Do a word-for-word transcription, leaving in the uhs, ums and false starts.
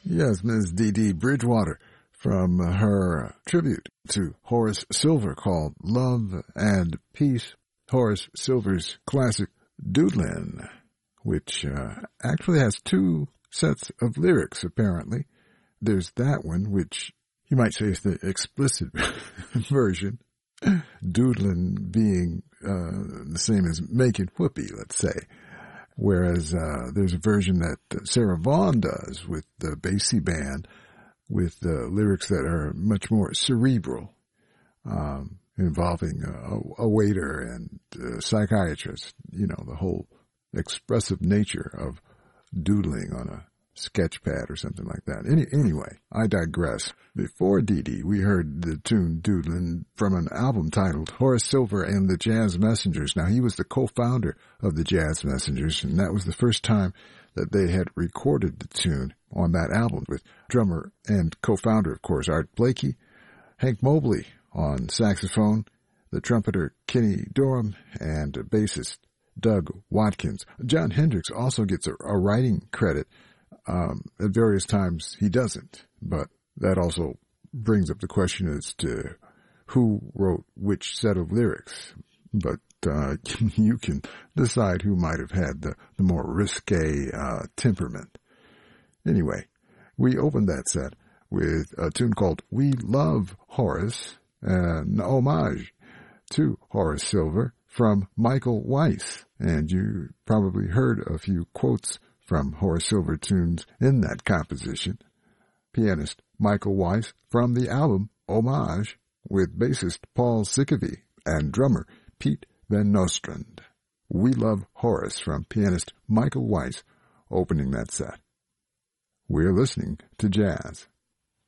Yes, Miz Dee Dee Bridgewater from her tribute to Horace Silver called Love and Peace, Horace Silver's classic Doodlin', which uh, actually has two sets of lyrics, apparently. There's that one, which you might say is the explicit version, doodlin' being uh, the same as making whoopee, let's say. Whereas uh, there's a version that Sarah Vaughan does with the Basie Band with uh, lyrics that are much more cerebral, um, involving a, a waiter and a psychiatrist, you know, the whole expressive nature of doodling on a sketch pad or something like that. Any, anyway, I digress. Before Dee Dee, we heard the tune Doodlin' from an album titled Horace Silver and the Jazz Messengers. Now, he was the co-founder of the Jazz Messengers, and that was the first time that they had recorded the tune on that album with drummer and co-founder, of course, Art Blakey, Hank Mobley on saxophone, the trumpeter Kenny Dorham, and bassist Doug Watkins. John Hendricks also gets a, a writing credit. Um, at various times he doesn't, but that also brings up the question as to who wrote which set of lyrics. But uh, you can decide who might have had the, the more risque uh, temperament. Anyway, we opened that set with a tune called We Love Horace, an homage to Horace Silver from Michael Weiss. And you probably heard a few quotes from Horace Silver tunes in that composition. Pianist Michael Weiss from the album Homage with bassist Paul Sicovy and drummer Pete Van Nostrand. We Love Horace from pianist Michael Weiss opening that set. We're listening to jazz.